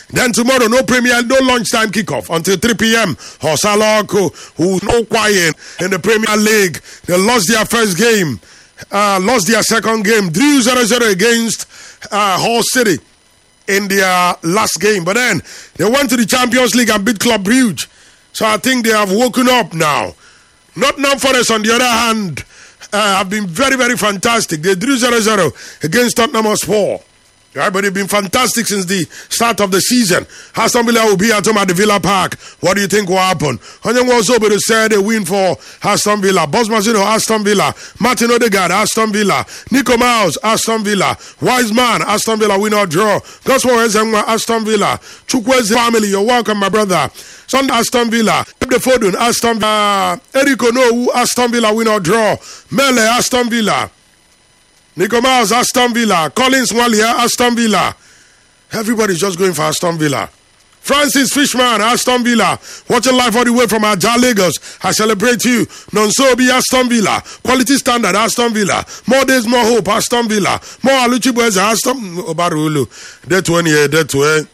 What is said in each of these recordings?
Then tomorrow, no lunchtime kickoff until 3 p.m. Hosaloko, who's no quiet in the Premier League. They lost their first game, lost their second game, drew 0-0 against Hull City in their last game. But then they went to the Champions League and beat Club Brugge. So I think they have woken up now. Nottingham Forest, on the other hand, have been very, very fantastic. They drew 0-0 against Tottenham Hotspur. Right, but they've been fantastic since the start of the season. Aston Villa will be at home at the Villa Park. What do you think will happen? Onye Nwozobo said a win for Aston Villa. Boss Mazino, Aston Villa. Martin Odegaard, Aston Villa. Nico Miles, Aston Villa. Wiseman, Aston Villa, win or draw. Gospel Ezenwa, Aston Villa. Chukwueze family, you're welcome, my brother. Sunday, Aston Villa. Pepe Fodun, Aston Villa. Eric Onowu, Aston Villa, win or draw. Mele, Aston Villa. Nico Miles, Aston Villa. Collins Walia, Aston Villa. Everybody's just going for Aston Villa. Francis Fishman, Aston Villa. Watching live all the way from Ajah, Lagos. I celebrate you. Nonsobi, Aston Villa. Quality standard, Aston Villa. More days, more hope, Aston Villa. More Aluchibueze, Aston Obarulu. Day 20, day 20.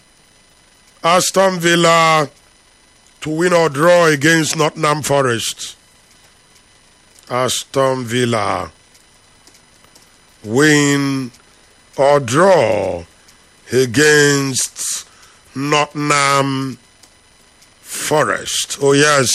Aston Villa to win or draw against Nottingham Forest. Aston Villa. Win or draw against Nottingham Forest. Oh, yes.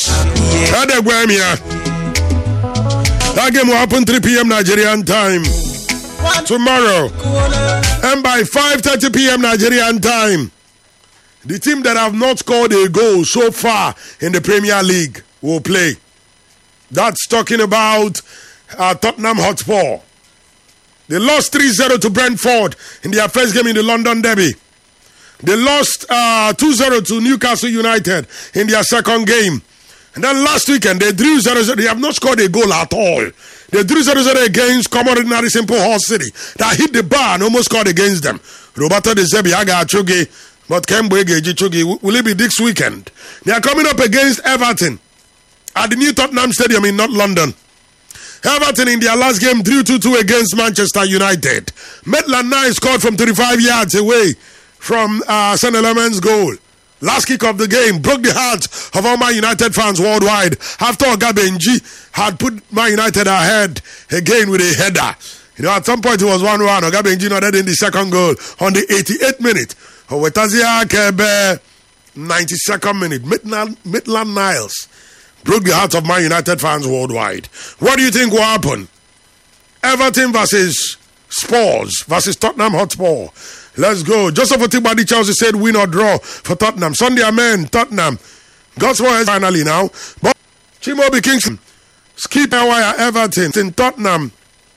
That game will happen 3 p.m. Nigerian time tomorrow. And by 5:30 p.m. Nigerian time, the team that have not scored a goal so far in the Premier League will play. That's talking about Tottenham Hotspur. They lost 3-0 to Brentford in their first game in the London Derby. They lost 2-0 to Newcastle United in their second game. And then last weekend, they drew 0-0. They have not scored a goal at all. They drew 0-0 against Common Ordinary Simple Hull City. That hit the bar and almost scored against them. Roberto De Zerbi, Aga Achoge, but Kembo Egeji Choge, will it be this weekend? They are coming up against Everton at the new Tottenham Stadium in North London. Everton in their last game drew 2-2 against Manchester United. Maitland-Niles scored from 35 yards away from St. Element's goal. Last kick of the game broke the hearts of all Man United fans worldwide after Ogabenji had put Man United ahead again with a header. You know, at some point it was 1-1. Ogabenji nodded in the second goal on the 88th minute. Owetazia Kebe, 92nd minute. Maitland-Niles broke the hearts of Man United fans worldwide. What do you think will happen? Everton versus Spurs versus Tottenham Hotspur. Let's go. Joseph Otibadi Chelsea said win or draw for Tottenham. Sunday, amen. Tottenham. Gospel is finally now. But Chimobi Kingston. Skip Wire Everton in Tottenham.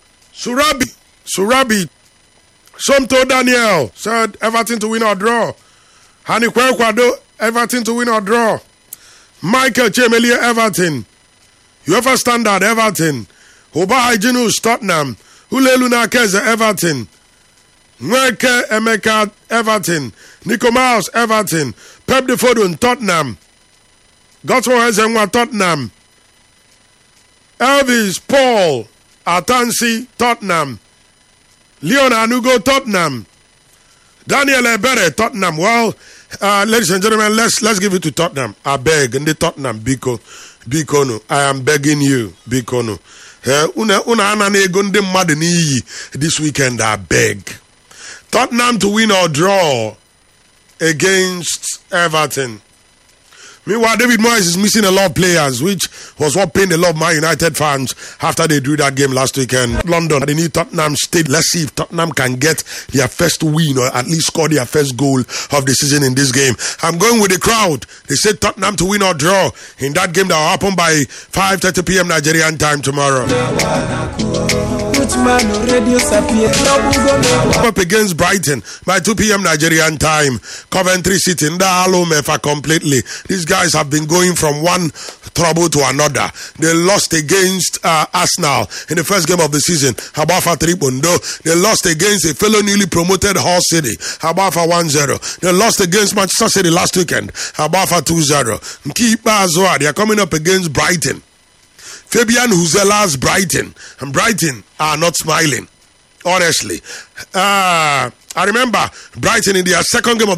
Surabi. Somto Daniel said Everton to win or draw. Hani Kwado, Everton to win or draw. Michael Chemelia, Everton. UEFA Standard, Everton. Oba Hyginus, Tottenham. Uleluna Keze, Everton. Nweke Emeka, Everton. Nico Miles, Everton. Pep de Fodun, Tottenham. Godswell Ezenwa, Tottenham. Elvis Paul Atansi, Tottenham. Leon Anugo, Tottenham. Daniel Ebere, Tottenham. Well, ladies and gentlemen, let's give it to Tottenham. I beg, and the Tottenham, Bikono. I am begging you, Bikono. This weekend, I beg. Tottenham to win or draw against Everton. Meanwhile, David Moyes is missing a lot of players, which was what pained a lot of Man United fans after they drew that game last weekend. London, at the new Tottenham Stadium. Let's see if Tottenham can get their first win or at least score their first goal of the season in this game. I'm going with the crowd. They said Tottenham to win or draw in that game that will happen by 5:30 p.m. Nigerian time tomorrow. Up against Brighton by 2 p.m. Nigerian time. Coventry City in the Alomefa completely. These guys have been going from one trouble to another. They lost against Arsenal in the first game of the season. Habafa 3-0. They lost against a fellow newly promoted Hull City. Habafa 1-0. They lost against Manchester City last weekend. Habafa 2-0. Nkipa Azwa, they are coming up against Brighton. Fabian Huzela's Brighton. And Brighton are not smiling. Honestly. I remember Brighton in their second game of